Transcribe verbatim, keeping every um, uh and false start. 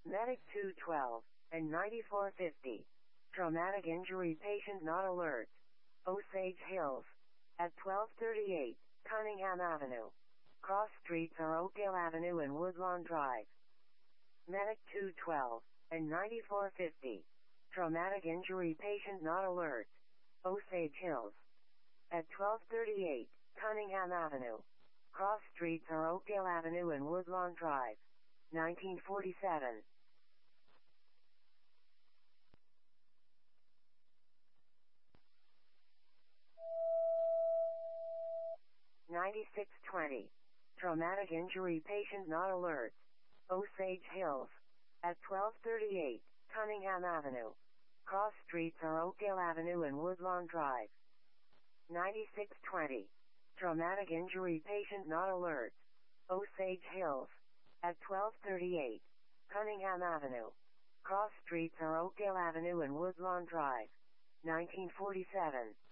Medic two twelve and ninety-four fifty. Traumatic injury patient not alert. Osage Hills. At twelve thirty-eight, Cunningham Avenue. Cross streets are Oakdale Avenue and Woodlawn Drive. Medic two twelve and ninety-four fifty. Traumatic injury patient not alert. Osage Hills. At twelve thirty-eight, Cunningham Avenue. Cross streets are Oakdale Avenue and Woodlawn Drive. nineteen forty-seven. ninety-six twenty. Traumatic injury patient not alert. Osage Hills. At twelve thirty-eight, Cunningham Avenue. Cross streets are Oakdale Avenue and Woodlawn Drive. ninety-six twenty. Traumatic injury patient not alert. Osage Hills. At twelve thirty-eight, Cunningham Avenue. Cross streets are Oakdale Avenue and Woodlawn Drive. nineteen forty-seven.